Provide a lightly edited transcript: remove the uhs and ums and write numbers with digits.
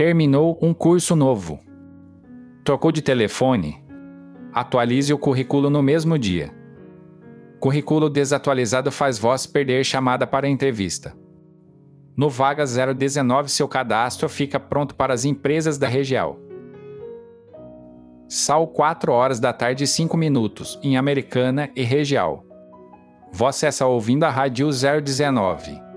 Terminou um curso novo. Trocou de telefone? Atualize o currículo no mesmo dia. Currículo desatualizado faz voz perder chamada para entrevista. No Vaga 019, seu cadastro fica pronto para as empresas da região. São 4 horas da tarde e 5 minutos, em Americana e região. Você está ouvindo a Rádio 019.